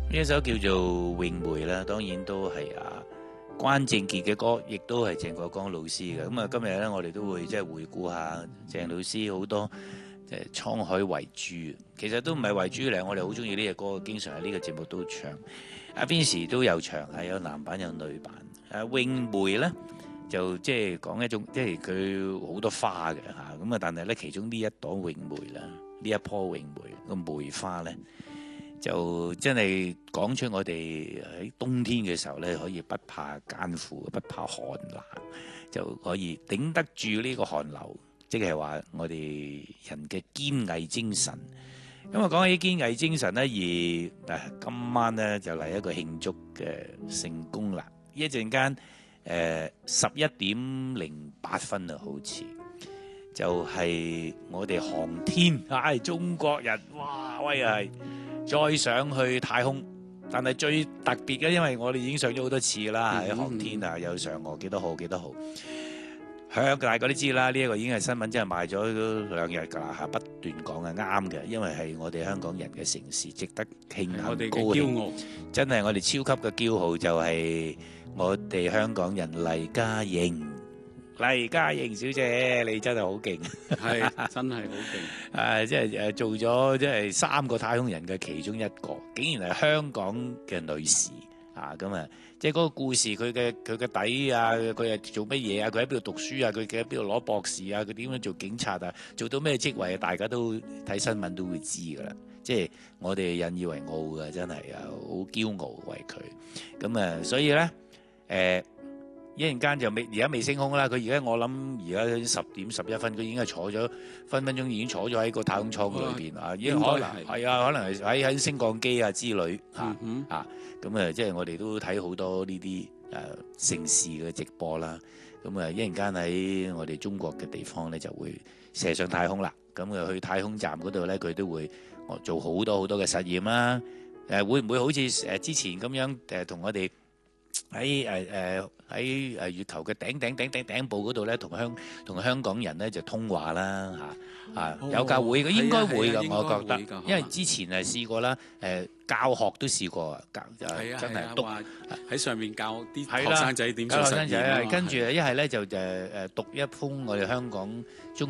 呢一首叫做《詠梅》啦，當然都係關正傑嘅歌，亦都係鄭國江老師嘅。咁啊，今日咧我哋都會即係回顧下鄭老師好多滄海遺珠。其實都唔係遺珠嚟，我哋好中意呢隻歌，經常喺呢個節目都唱。阿 Vincy 都有唱，係有男版有女版。詠梅咧就即係講一種，即係佢好多花嘅嚇。咁啊，但係咧其中呢一朵詠梅啦，呢一棵詠梅個梅花咧，就真係講出我哋喺冬天嘅時候咧，可以不怕艱苦，不怕寒冷，就可以頂得住呢個寒流，即係話我哋人嘅堅毅精神。咁啊，講起堅毅精神咧，而今晚咧就嚟一個慶祝嘅成功啦！呢一陣間11:08啊，好似就係我哋航天中國人，哇威係！再上去太空，但係最特別嘅，因為我哋已經上咗好多次啦，喺航天啊，有嫦娥幾多號幾多號，大家都知啦。呢一個已經係新聞，真係賣咗2日㗎啦，不斷講係啱嘅，因為係我哋香港人嘅城市，值得慶幸高興。真係我哋超級嘅驕傲，就係我哋香港人黎嘉瑩小姐，你真係好勁， 係真係好勁。 即係做咗即係3個太空人嘅其中一個，竟然係香港嘅女士咁啊！即係嗰個故事，佢嘅底啊，佢係做乜嘢啊？佢喺邊度讀書啊？佢喺邊度攞博士啊？佢點樣做警察啊？做到咩職位啊？大家都睇新聞都會知㗎啦。即係我哋引以為傲嘅，真係好驕傲為佢。咁啊，所以咧一陣間就而家未升空啦。佢而家我諗而家10:11，佢已經係坐咗分鐘已經坐咗喺個太空艙裏邊已經可能係可能係喺升降機啊之類咁啊，即係我哋都睇好多呢啲盛事嘅直播啦。咁啊，一陣間喺我哋中國嘅地方咧就會射上太空啦。咁啊，去太空站嗰度咧，佢都會做好多嘅實驗啦。會唔會好似之前咁樣同我哋喺月球嘅頂部嗰度咧，同香港人咧就通話啦有教會嘅，應該會㗎，我覺得，因為之前試過啦，教學都試過真係讀喺上面教啲學生仔點做實驗， 跟住一係咧就讀一封我哋香港中